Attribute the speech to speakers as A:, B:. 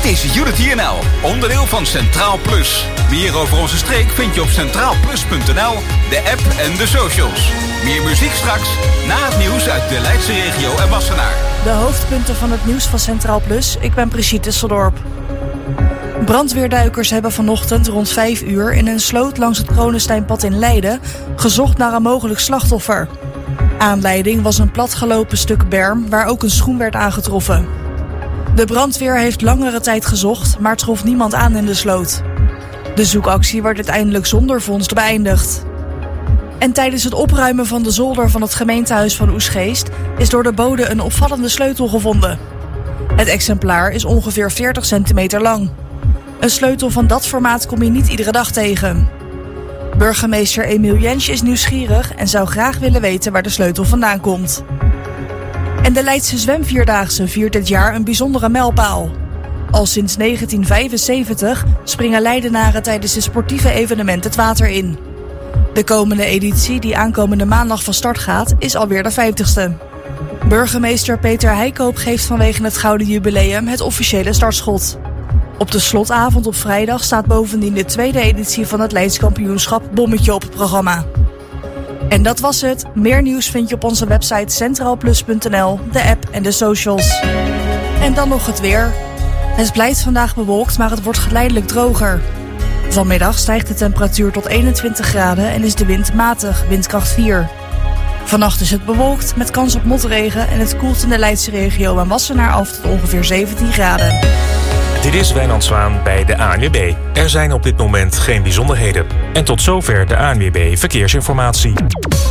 A: is Unity NL, onderdeel van Centraal Plus. Meer over onze streek vind je op centraalplus.nl, de app en de socials. Meer muziek straks, na het nieuws uit de Leidse regio en Wassenaar.
B: De hoofdpunten van het nieuws van Centraal Plus. Ik ben Brigitte Disseldorp. Brandweerduikers hebben vanochtend rond 5 uur in een sloot langs het Kronensteinpad in Leiden gezocht naar een mogelijk slachtoffer. Aanleiding was een platgelopen stuk berm waar ook een schoen werd aangetroffen. De brandweer heeft langere tijd gezocht, maar trof niemand aan in de sloot. De zoekactie werd uiteindelijk zonder vondst beëindigd. En tijdens het opruimen van de zolder van het gemeentehuis van Oegstgeest is door de bode een opvallende sleutel gevonden. Het exemplaar is ongeveer 40 centimeter lang. Een sleutel van dat formaat kom je niet iedere dag tegen. Burgemeester Emiel Jensje is nieuwsgierig en zou graag willen weten waar de sleutel vandaan komt. En de Leidse Zwemvierdaagse viert dit jaar een bijzondere mijlpaal. Al sinds 1975 springen Leidenaren tijdens de sportieve evenement het water in. De komende editie, die aankomende maandag van start gaat, is alweer de 50ste. Burgemeester Peter Heikoop geeft vanwege het Gouden Jubileum het officiële startschot. Op de slotavond op vrijdag staat bovendien de tweede editie van het Leids kampioenschap Bommetje op het programma. En dat was het. Meer nieuws vind je op onze website centraalplus.nl, de app en de socials. En dan nog het weer. Het blijft vandaag bewolkt, maar het wordt geleidelijk droger. Vanmiddag stijgt de temperatuur tot 21 graden en is de wind matig, windkracht 4. Vannacht is het bewolkt met kans op motregen en het koelt in de Leidse regio en Wassenaar af tot ongeveer 17 graden.
C: Dit is Wijnand Zwaan bij de ANWB. Er zijn op dit moment geen bijzonderheden. En tot zover de ANWB Verkeersinformatie.